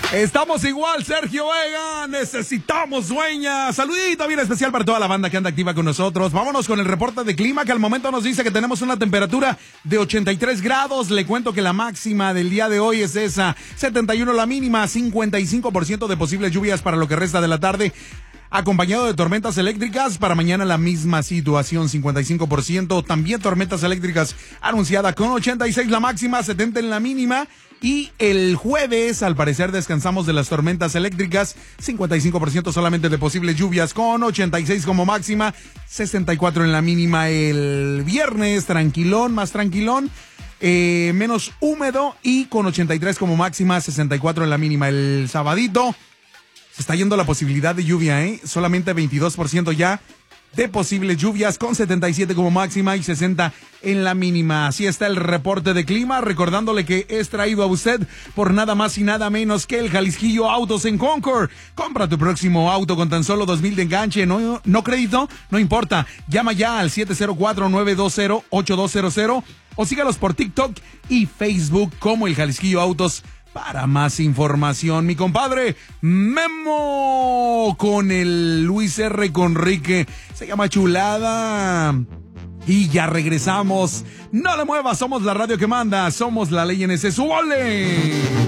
Estamos igual, Sergio Vega, necesitamos dueña. Saludito bien especial para toda la banda que anda activa con nosotros. Vámonos con el reporte de clima que al momento nos dice que tenemos una temperatura de 83 grados. Le cuento que la máxima del día de hoy es esa, 71 la mínima, 55% de posibles lluvias para lo que resta de la tarde, acompañado de tormentas eléctricas. Para mañana la misma situación, 55%, también tormentas eléctricas anunciada con 86 la máxima, 70 en la mínima. Y el jueves, al parecer, descansamos de las tormentas eléctricas, 55% solamente de posibles lluvias con 86 como máxima, 64 en la mínima. El viernes, tranquilón, más tranquilón, menos húmedo y con 83 como máxima, 64 en la mínima. El sabadito se está yendo la posibilidad de lluvia, solamente 22% ya de posibles lluvias con 77 como máxima y 60 en la mínima. Así está el reporte de clima, recordándole que es traído a usted por nada más y nada menos que el Jalisquillo Autos en Concord. Compra tu próximo auto con tan solo 2,000 de enganche, no crédito, no importa. Llama ya al 704-920-8200 o sígalos por TikTok y Facebook como el Jalisquillo Autos. Para más información, mi compadre Memo con el Luis R. Conrique, se llama Chulada. Y ya regresamos. No le muevas, somos la radio que manda, somos la ley en ese. ¡Súbale!